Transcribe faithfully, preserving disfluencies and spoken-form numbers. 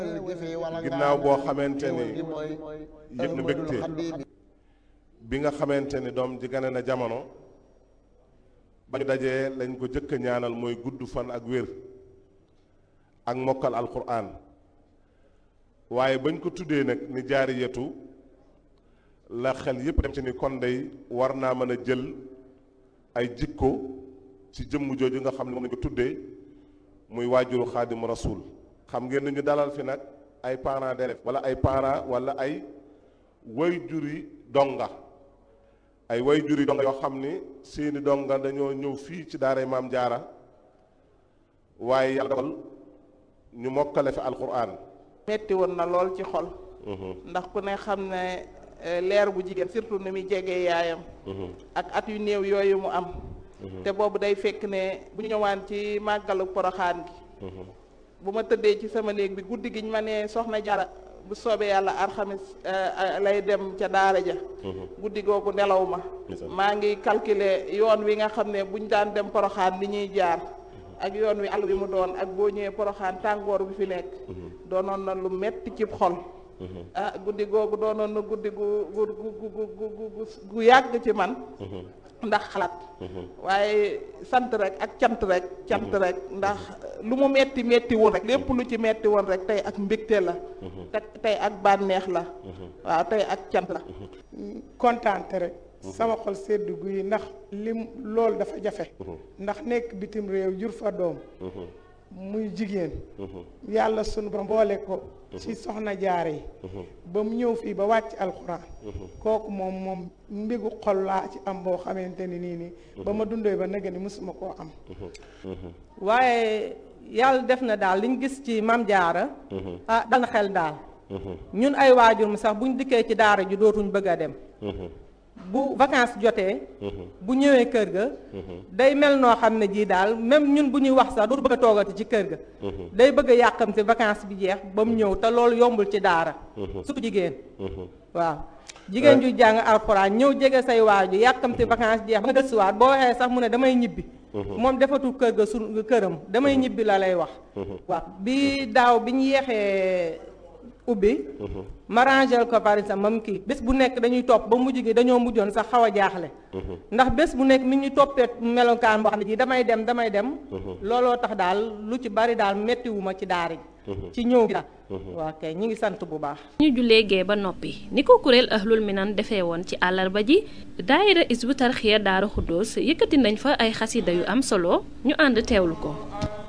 ginnaaw boo xamante ni yëg na mbégte bi nga xamante ni doom ji gane na jamono ba ñu dajee lañ ko jëkk a ñaanal mooy gudd fan ak wér ak mokkal alquran waaye bañ ko tuddee nag ni jaariyatu la xel yépp dem ci ni kon day war naa mën a jël ay jikko ci jëmm jooju nga xam ne moom lañ ko tuddee muy waajuru xaadimu rasul xam ngeen ni ñu dalal fi nag ay parents d'élèves wala ay parents wala ay wayjuri donga ay wayjuri donga yoo xam ni seeni donga dañoo ñëw fii ci daaray maam jaara waaye yàlla dogal ñu mokkale fi alquran. metti woon na lool ci xol. ndax ku ne xam ne leer bu jigéen surtout ni muy jegee yaayam. ak at yu néew yooyu mu am. te boobu day fekk ne bu ñu ñëwaan ci màggalu poroxaan gi. bu ma tëddee ci sama néeg bi guddi gi ñu ma ne soxna Jara bu soobee yàlla alxamis lay dem ca daara ja. guddi googu nelaw ma. maa ngi calculer yoon wi nga xam ne buñ daan dem poroxaan li ñuy jaar. ak yoon wi àll bi mu doon ak boo ñëwee poroxaan tàngoor bi fi nekk. doonoon na lu metti ci xol. ah guddi googu doonoon na guddi gu gu gu gu gu yàgg ci man. ndax xalaat. waaye sant rek ak cant rek. cant rek ndax lu mu metti metti woon rek lépp lu ci metti woon rek tey ak mbégte la. te tey ak bànneex la. waaw tey ak cant la. kontaante rek. sama xol seddu guy ndax lim loolu dafa jafe. ndax nekk bitim réew jur fa doom. muy jigéen. yàlla sunu borom boole ko. ci soxna jaare yi. ba mu ñëw fii ba wàcc alxuraan. kooku moom moom mbégu xol laa ci am boo xamante ni nii nii. ba ma dundee ba nag ni mësuma koo am. waaye yàlla def na daal liñ gis ci mam jaara. ah dal na xel daal. ñun ay waajur mu sax buñ dikkee ci daara ji dootuñ bëgg a dem. bu vacances jotee. bu ñëwee kër ga. day mel noo xam ne jii daal même ñun bu ñuy wax sax dootu bëgg a toogati ci kër ga. day bëgg a yàqamte vacances bi jeex ba mu ñëw te loolu yombul ci daara. surtout jigéen. waaw jigéen ju jàng alxuraan ñëw jege say waaju yàqamte vacances jeex ba nga gëstuwaat boo waxee sax mu ne damay ñibbi. moom defatul kër ga su këram damay ñibbi la lay wax. waaw bi daaw bi ñu yeexee ubbi. ma rangel ko par exemple mam kii bés bu nekk dañuy topp ba mujj gi dañoo mujjoon sax xaw a jaaxle. ndax bés bu nekk mi ñu toppee melokaan boo xam ne ji damay dem damay dem. looloo tax daal lu ci bari daal méttiwuma ci daara ji. ci ñëw gi daal. waaw kay ñi ngi sant bu baax. ñu jullee gee ba noppi ni ko kuréel ahlul minan defee woon ci àllarba ji daayira Hizbut Tarqiyyah Daaru Xuddoos yëkkati nañ fa ay xasida yu am solo ñu ànd teewlu ko.